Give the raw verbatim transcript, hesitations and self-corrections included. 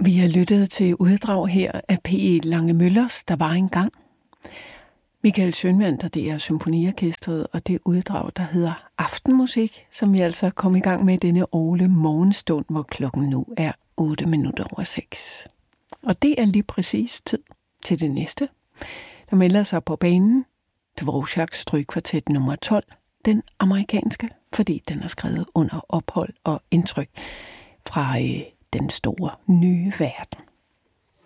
Vi har lyttet til uddrag her af P E Lange-Møllers Der var engang. Michael Schønwandt, det er Symfoniorkestret, og det uddrag, der hedder Aftenmusik, som vi altså kom i gang med denne årlige morgenstund, hvor klokken nu er otte minutter over seks. Og det er lige præcis tid til det næste. Der melder sig på banen Dvořáks Strygkvartet nummer tolv, den amerikanske, fordi den er skrevet under ophold og indtryk fra øh, den store nye verden.